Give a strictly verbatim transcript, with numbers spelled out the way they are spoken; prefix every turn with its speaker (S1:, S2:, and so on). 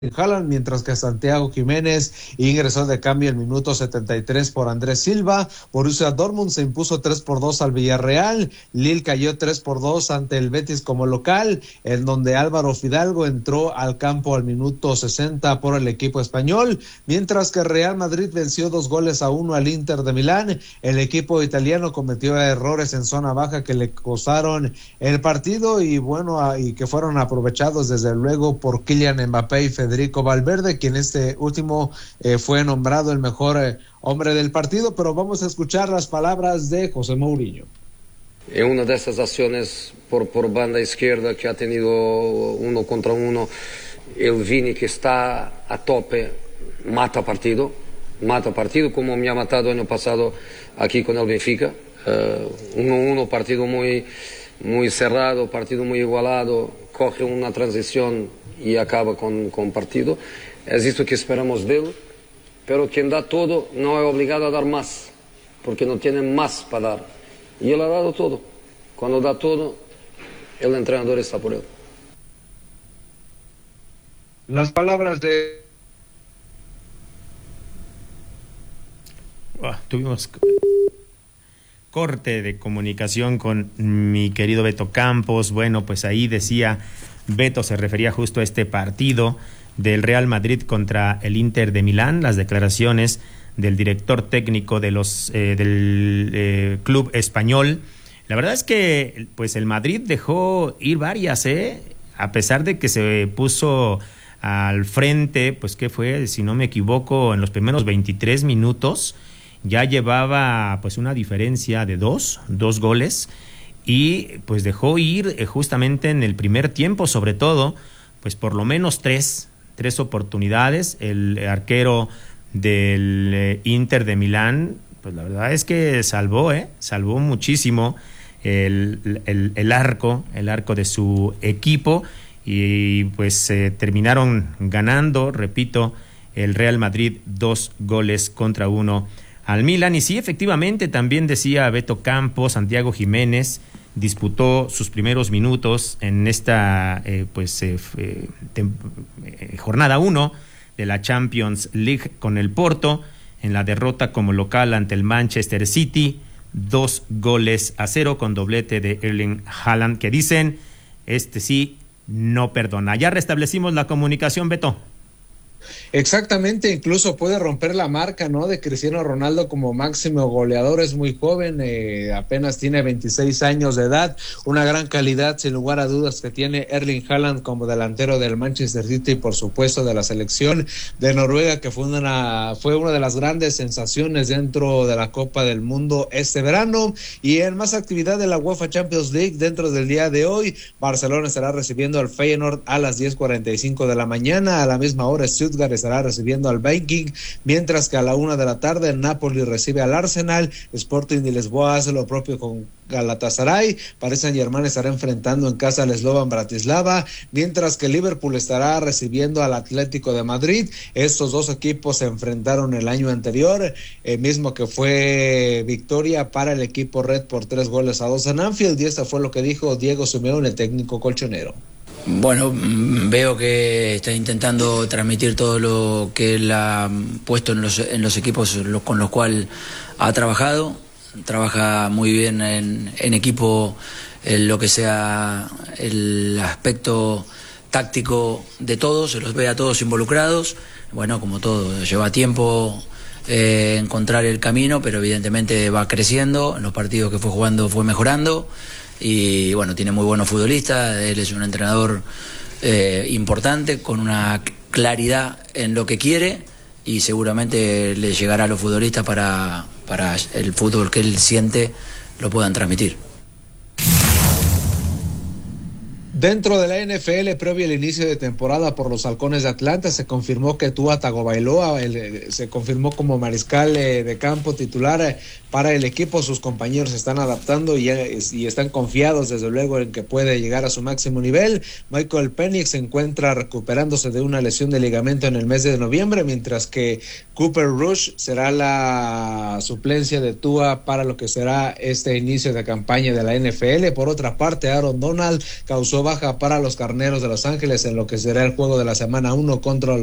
S1: Haaland, mientras que Santiago Jiménez ingresó de cambio en minuto setenta y tres por Andrés Silva. Borussia Dortmund se impuso tres por dos al Villarreal. Lille cayó tres por dos ante el Betis como local, en donde Álvaro Fidalgo entró al campo al minuto sesenta por el equipo español, mientras que Real Madrid venció dos goles a uno al Inter de Milán. El equipo italiano cometió errores en zona baja que le costaron el partido y bueno, y que fueron aprovechados desde luego por Kylian Mbappé y Federico Federico Valverde, quien este último eh, fue nombrado el mejor eh, hombre del partido, pero vamos a escuchar las palabras de José Mourinho.
S2: En una de esas acciones por, por banda izquierda que ha tenido uno contra uno, el Vini que está a tope, mata partido, mata partido como me ha matado el año pasado aquí con el Benfica, uno uno, uh, partido muy, muy cerrado, partido muy igualado, coge una transición y acaba con, con partido. Es esto que esperamos de él, pero quien da todo no es obligado a dar más, porque no tiene más para dar. Y él ha dado todo. Cuando da todo, el entrenador está por él.
S1: Las palabras de...
S3: Oh, tuvimos corte de comunicación con mi querido Beto Campos. Bueno, pues ahí decía... Beto se refería justo a este partido del Real Madrid contra el Inter de Milán, las declaraciones del director técnico de los eh, del eh, club español. La verdad es que pues el Madrid dejó ir varias, eh, a pesar de que se puso al frente, pues qué fue, si no me equivoco, en los primeros veintitrés minutos ya llevaba pues una diferencia de dos, dos goles. Y pues dejó ir eh, justamente en el primer tiempo, sobre todo, pues por lo menos tres, tres oportunidades. El arquero del eh, Inter de Milán, pues la verdad es que salvó, eh, salvó muchísimo el, el, el arco, el arco de su equipo, y pues eh, terminaron ganando, repito, el Real Madrid dos goles contra uno al Milan. Y sí, efectivamente, también decía Beto Campos, Santiago Jiménez disputó sus primeros minutos en esta eh, pues eh, eh, tem- eh, jornada uno de la Champions League con el Porto, en la derrota como local ante el Manchester City, dos goles a cero con doblete de Erling Haaland, que dicen, este sí no perdona. Ya restablecimos la comunicación, Beto.
S1: Exactamente, incluso puede romper la marca, ¿no?, de Cristiano Ronaldo como máximo goleador. Es muy joven, eh, apenas tiene veintiséis años de edad, una gran calidad sin lugar a dudas que tiene Erling Haaland como delantero del Manchester City y por supuesto de la selección de Noruega, que fue una, fue una de las grandes sensaciones dentro de la Copa del Mundo este verano. Y en más actividad de la UEFA Champions League, dentro del día de hoy, Barcelona estará recibiendo al Feyenoord a las diez cuarenta y cinco de la mañana. A la misma hora Stuttgart estará recibiendo al Viking, mientras que a la una de la tarde Napoli recibe al Arsenal. Sporting de Lisboa hace lo propio con Galatasaray. Paris Saint-Germain estará enfrentando en casa al Slovan Bratislava, mientras que Liverpool estará recibiendo al Atlético de Madrid. Estos dos equipos se enfrentaron el año anterior, el mismo que fue victoria para el equipo red por tres goles a dos en Anfield, y esto fue lo que dijo Diego Simeone, el técnico colchonero.
S4: Bueno, veo que está intentando transmitir todo lo que él ha puesto en los, en los equipos con los cuales ha trabajado. Trabaja muy bien en, en equipo, en lo que sea el aspecto táctico de todos, se los ve a todos involucrados. Bueno, como todo, lleva tiempo eh, encontrar el camino, pero evidentemente va creciendo. En los partidos que fue jugando fue mejorando. Y bueno, tiene muy buenos futbolistas, él es un entrenador eh, importante, con una claridad en lo que quiere, y seguramente le llegará a los futbolistas para, para el fútbol que él siente lo puedan transmitir.
S1: Dentro de la N F L, previo al inicio de temporada por los Halcones de Atlanta, se confirmó que Tua Tagovailoa el, se confirmó como mariscal eh, de campo titular eh, para el equipo. Sus compañeros se están adaptando y, y están confiados desde luego en que puede llegar a su máximo nivel. Michael Penix se encuentra recuperándose de una lesión de ligamento en el mes de noviembre, mientras que Cooper Rush será la suplencia de Tua para lo que será este inicio de campaña de la N F L. Por otra parte, Aaron Donald causó baja para los Carneros de Los Ángeles en lo que será el juego de la semana uno contra